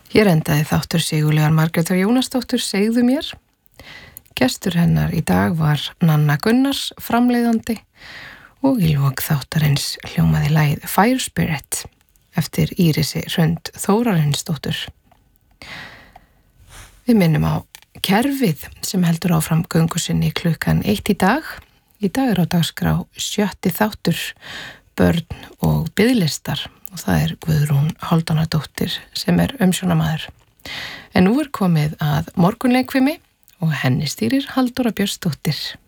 Hér endaði þáttur Sigurlegar Margrétar Jónasdóttur Segðu mér. Gestur hennar í dag var Nanna Gunnars, framleiðandi, og í lok þáttarins hljómaði lagið Fire Spirit eftir Írisi Hrund Þórarinsdóttur. Við minnum á kerfið sem heldur áfram göngu sinni klukkan 1 í dag. Í dag á dagskrá 7. þáttur Börn og biðlistar og það Guðrún Hálfdánardóttir sem umsjónarmaður. En nú komið að morgunleikfimi og henni stýrir Halldóra Björnsdóttir.